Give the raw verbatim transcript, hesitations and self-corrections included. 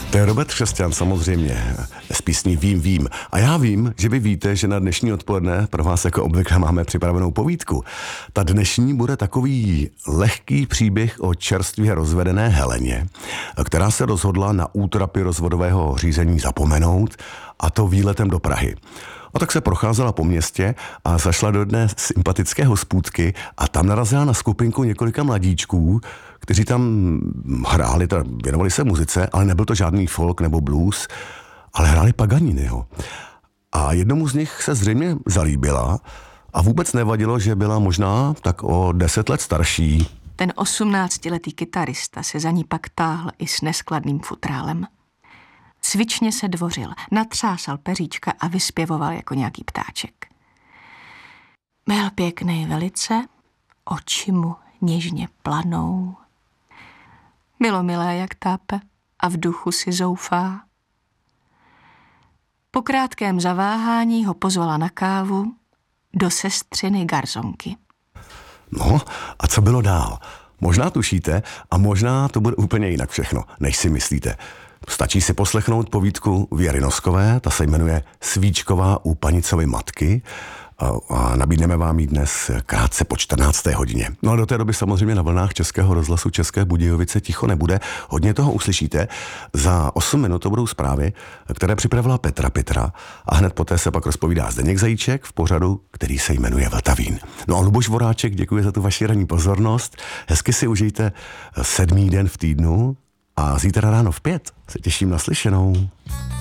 To je Robert Křesťan samozřejmě, z písní Vím, vím. A já vím, že vy víte, že na dnešní odpoledne pro vás jako obvykle máme připravenou povídku. Ta dnešní bude takový lehký příběh o čerstvě rozvedené Heleně, která se rozhodla na útrapy rozvodového řízení zapomenout, a to výletem do Prahy. A tak se procházela po městě a zašla do jedné sympatické hospůdky a tam narazila na skupinku několika mladíčků, kteří tam hráli, teda věnovali se muzice, ale nebyl to žádný folk nebo blues, ale hráli Paganiniho. A jednomu z nich se zřejmě zalíbila a vůbec nevadilo, že byla možná tak o deset let starší. Ten osmnáctiletý kytarista se za ní pak táhl i s neskladným futrálem. Cvičně se dvořil, natřásal peříčka a vyspěvoval jako nějaký ptáček. Byl pěkný velice, oči mu něžně planou. Bylo milé, jak tápe, a v duchu si zoufá. Po krátkém zaváhání ho pozvala na kávu do sestřiny garzonky. No, a co bylo dál? Možná tušíte a možná to bude úplně jinak všechno, než si myslíte. Stačí si poslechnout povídku Věry Noskové, ta se jmenuje Svíčková u panicovy matky a, a nabídneme vám ji dnes krátce po čtrnácté hodině. No a do té doby samozřejmě na vlnách Českého rozhlasu České Budějovice ticho nebude. Hodně toho uslyšíte. Za osm minut to budou zprávy, které připravila Petra Pitra a hned poté se pak rozpovídá Zdeněk Zajíček v pořadu, který se jmenuje Vltavín. No a Luboš Voráček, děkuji za tu vaši ranní pozornost. Hezky si užijte sedmý den v týdnu. A zítra ráno v pět se těším na slyšenou.